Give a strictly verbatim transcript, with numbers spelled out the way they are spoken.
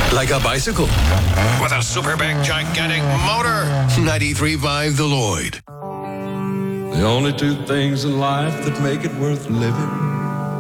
Like a bicycle. With a super big, gigantic motor. ninety-three point five The Lloyd. The only two things in life that make it worth living